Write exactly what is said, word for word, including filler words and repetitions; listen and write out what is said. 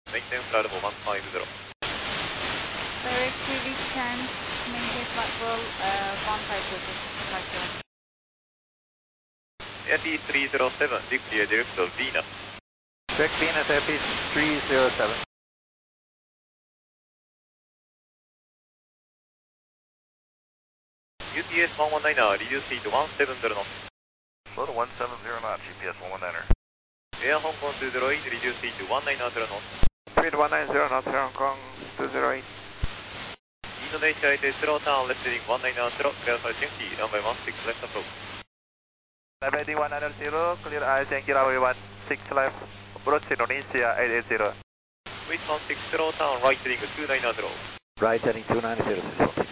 Maintenance Bravo one five zero. Directly descent, maintain flight level uh, one five zero. Air T three zero seven, declare direct of Venus. Direct Venus, Air T three zero seven. U T S one one niner, reduce speed to one seven zero knots. Slow to one seven zero knots, U P S one one niner. Air Hong Kong two zero eight, reduce speed to one nine zero knots. Speed one nine zero knots, Air Hong Kong two zero eight. Indonesia eight slow turn, left heading one nine zero, clear for Yankee, runway one six left approach. Left heading one nine zero, clear eyes Yankee, runway one six left, approach Indonesia eight eight zero. Wind one six slow turn, right heading two nine zero. Right heading two nine zero.